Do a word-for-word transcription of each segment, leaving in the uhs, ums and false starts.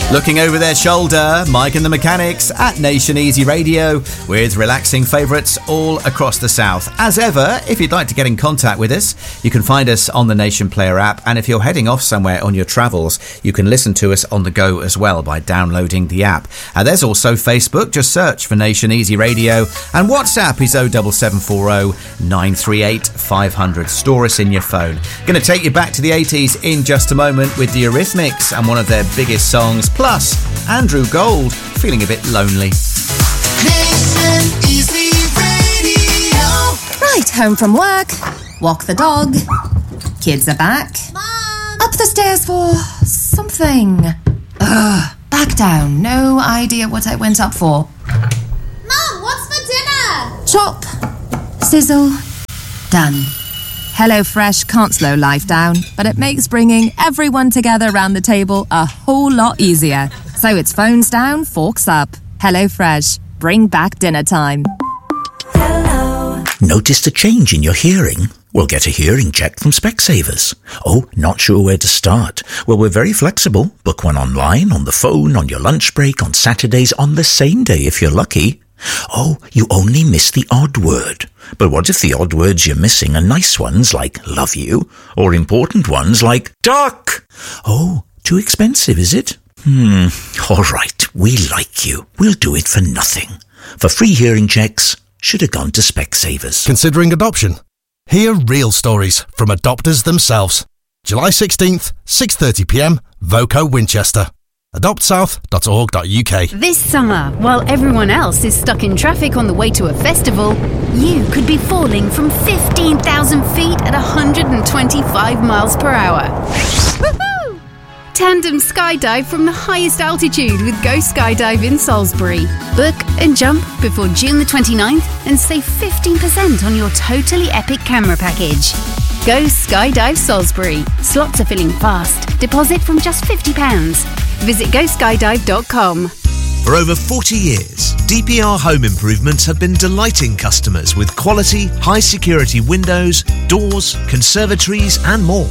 Looking over their shoulder, Mike and the Mechanics at Nation Easy Radio with relaxing favourites all across the South. As ever, if you'd like to get in contact with us, you can find us on the Nation Player app, and if you're heading off somewhere on your travels, you can listen to us on the go as well by downloading the app. And there's also Facebook, just search for Nation Easy Radio, and WhatsApp is oh seven seven four oh nine three eight five hundred. Store us in your phone. Going to take you back to the eighties in just a moment with the Eurythmics and one of their biggest songs. Plus, Andrew Gold, feeling a bit lonely. Nation Easy Radio. Right, home from work, walk the dog, kids are back. Mom! Up the stairs for something. Ugh, back down, no idea what I went up for. Mom, what's for dinner? Chop, sizzle, done. HelloFresh can't slow life down, but it makes bringing everyone together around the table a whole lot easier. So it's phones down, forks up. HelloFresh, bring back dinner time. Hello. Noticed a change in your hearing? Well, get a hearing check from Specsavers. Oh, not sure where to start? Well, we're very flexible. Book one online, on the phone, on your lunch break, on Saturdays, on the same day if you're lucky. Oh, you only miss the odd word. But what if the odd words you're missing are nice ones like love you, or important ones like duck? Oh, too expensive, is it? Hmm, all right, we like you. We'll do it for nothing. For free hearing checks, should have gone to Specsavers. Considering adoption? Hear real stories from adopters themselves. July sixteenth, six thirty p m, Voco Winchester. adopt south dot org dot u k. This summer, while everyone else is stuck in traffic on the way to a festival, you could be falling from fifteen thousand feet at one hundred twenty-five miles per hour. Woohoo! Tandem skydive from the highest altitude with Go Skydive in Salisbury. Book and jump before June the twenty-ninth and save fifteen percent on your totally epic camera package. Go Skydive Salisbury. Slots are filling fast. Deposit from just fifty pounds. Visit go skydive dot com. For over forty years, D P R Home Improvements have been delighting customers with quality, high-security windows, doors, conservatories and more.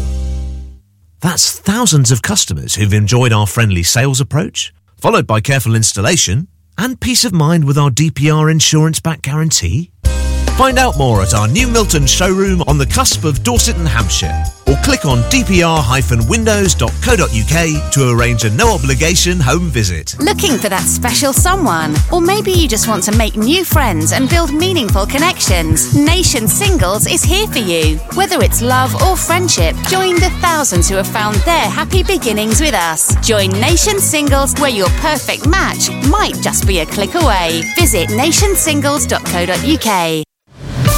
That's thousands of customers who've enjoyed our friendly sales approach, followed by careful installation and peace of mind with our D P R insurance-backed guarantee. Find out more at our new Milton showroom on the cusp of Dorset and Hampshire, or click on d p r dash windows dot co dot u k to arrange a no-obligation home visit. Looking for that special someone? Or maybe you just want to make new friends and build meaningful connections? Nation Singles is here for you. Whether it's love or friendship, join the thousands who have found their happy beginnings with us. Join Nation Singles, where your perfect match might just be a click away. Visit nation singles dot co dot u k.